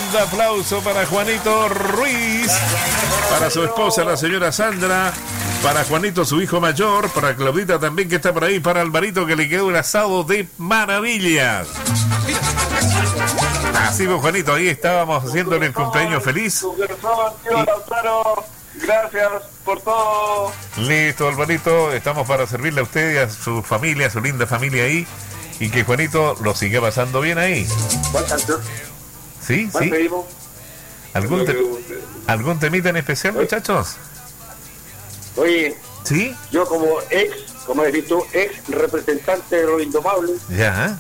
Tremendo aplauso para Juanito Ruiz, para su esposa, la señora Sandra, para Juanito, su hijo mayor, para Claudita también, que está por ahí, para Alvarito, que le quedó un asado de maravillas. Así pues, Juanito, ahí estábamos haciéndole el cumpleaños feliz. Gracias por todo. Listo, Alvarito, estamos para servirle a usted y a su familia, a su linda familia ahí, y que Juanito lo siga pasando bien ahí. ¿Cuál canción? Sí, sí. ¿Algún temita en especial, muchachos? Oye, ¿sí? Yo como decís tú, ex representante de los Indomables. Ya.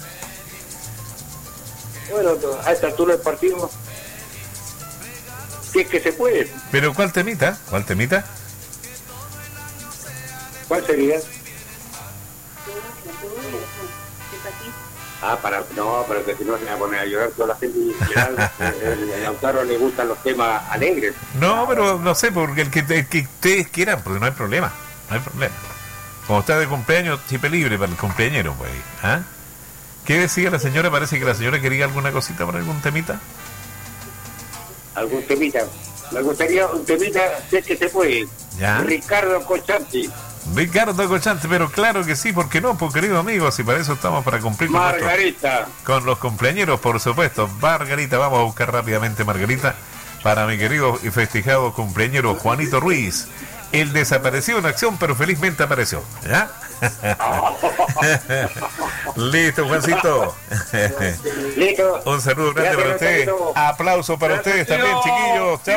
Bueno, a esta altura del partido, si es que se puede. ¿Pero cuál temita? ¿Cuál temita? ¿Cuál sería? Pero que si no se va a poner a llorar toda la gente. El Lautaro le gustan los temas alegres. No, pero no sé, porque el que ustedes quieran, porque no hay problema. No hay problema. Como está de cumpleaños, chip libre para el cumpleañero, pues. ¿Ah? ¿Qué decía la señora? Parece que la señora quería alguna cosita para algún temita. ¿Algún temita? Me gustaría un temita, si es que se puede. ¿Ya? Ricardo Cochanti, pero claro que sí, ¿por qué no? Pues queridos amigos, y para eso estamos, para cumplir con Margarita. Con los cumpleañeros, por supuesto. Margarita, vamos a buscar rápidamente Margarita para mi querido y festejado cumpleañero Juanito Ruiz. El desapareció en acción, pero felizmente apareció. ¿Ya? Listo, Juancito. Listo. Un saludo grande para usted. Aplauso para ustedes también, chiquillos. Chao.